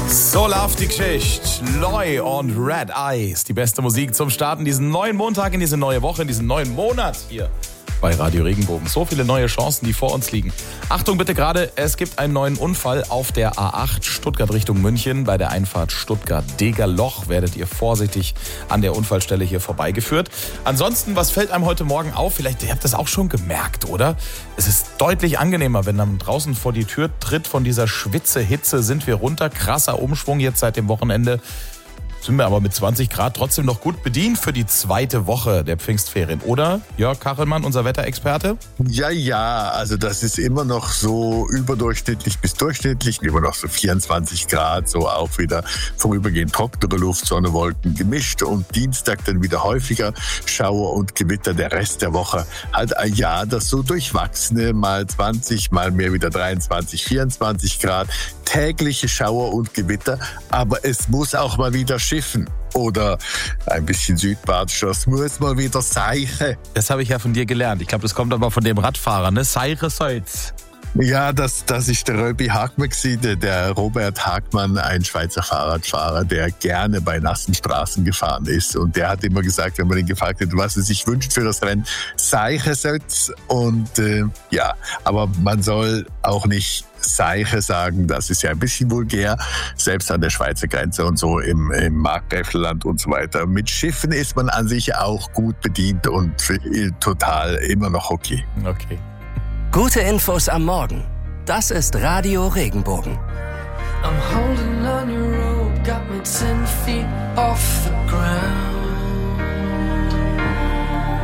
So läuft die Geschichte. Loy und Red Eyes. Die beste Musik zum Starten diesen neuen Montag, in diese neue Woche, in diesen neuen Monat hier bei Radio Regenbogen. So viele neue Chancen, die vor uns liegen. Achtung bitte gerade, es gibt einen neuen Unfall auf der A8 Stuttgart Richtung München. Bei der Einfahrt Stuttgart-Degerloch werdet ihr vorsichtig an der Unfallstelle hier vorbeigeführt. Ansonsten, was fällt einem heute Morgen auf? Vielleicht, ihr habt das auch schon gemerkt, oder? Es ist deutlich angenehmer, wenn man draußen vor die Tür tritt. Von dieser Schwitze-Hitze sind wir runter. Krasser Umschwung jetzt seit dem Wochenende. Sind wir aber mit 20 Grad trotzdem noch gut bedient für die zweite Woche der Pfingstferien, oder? Jörg Kachelmann, unser Wetterexperte? Ja, also das ist immer noch so überdurchschnittlich bis durchschnittlich, immer noch so 24 Grad, so auch wieder vorübergehend trockene Luft, Sonne, Wolken gemischt und Dienstag dann wieder häufiger Schauer und Gewitter. Der Rest der Woche halt ein Jahr, das so durchwachsene, mal 20, mal mehr wieder 23, 24 Grad, tägliche Schauer und Gewitter, aber es muss auch mal wieder schiffen. Oder ein bisschen südbadisch, das muss mal wieder seichen. Das habe ich ja von dir gelernt. Ich glaube, das kommt aber von dem Radfahrer, ne? Seiche Salz. Ja, das ist der Röbi Hagmann gewesen, der Robert Hagmann, ein Schweizer Fahrradfahrer, der gerne bei nassen Straßen gefahren ist. Und der hat immer gesagt, wenn man ihn gefragt hat, was er sich wünscht für das Rennen, Seiche Salz. Und ja, aber man soll auch nicht Seiche sagen, das ist ja ein bisschen vulgär, selbst an der Schweizer Grenze und so im Markgräflerland und so weiter. Mit Schiffen ist man an sich auch gut bedient und total immer noch okay. Okay. Gute Infos am Morgen. Das ist Radio Regenbogen. I'm holding on your rope, got me 10 feet off the ground.